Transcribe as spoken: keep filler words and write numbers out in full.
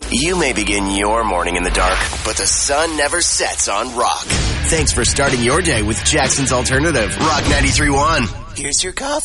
You may begin your morning in the dark, but the sun never sets on Rock. Thanks for starting your day with Jackson's Alternative, Rock ninety-three point one. Here's your coffee.